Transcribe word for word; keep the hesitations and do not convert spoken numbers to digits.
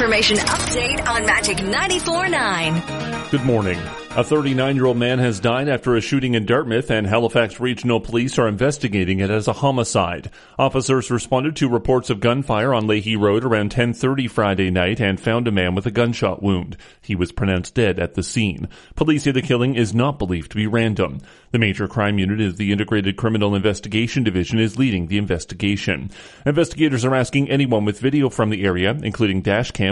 information update on Magic ninety-four point nine. Good morning. A thirty-nine-year-old man has died after a shooting in Dartmouth, and Halifax Regional Police are investigating it as a homicide. Officers responded to reports of gunfire on Leahy Road around ten thirty Friday night and found a man with a gunshot wound. He was pronounced dead at the scene. Police say the killing is not believed to be random. The Major Crime Unit of the Integrated Criminal Investigation Division is leading the investigation. Investigators are asking anyone with video from the area, including dash cam